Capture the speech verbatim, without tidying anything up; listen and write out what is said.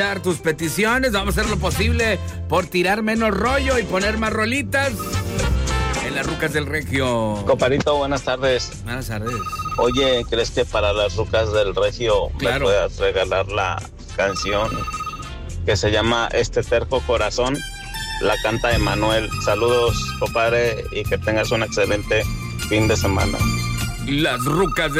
tus peticiones, vamos a hacer lo posible por tirar menos rollo y poner más rolitas en las rucas del Regio. Comparito, buenas tardes. Buenas tardes. Oye, ¿crees que para las rucas del Regio claro. me puedas regalar la canción que se llama Este Terco Corazón? La canta Emanuel. Saludos, compadre, y que tengas un excelente fin de semana. Las rucas del